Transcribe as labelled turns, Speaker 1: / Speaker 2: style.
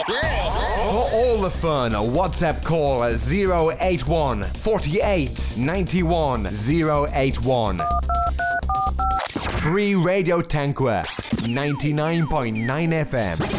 Speaker 1: For all the fun, WhatsApp call 081 48 91 081. Free Radio Tanqua 99.9 FM.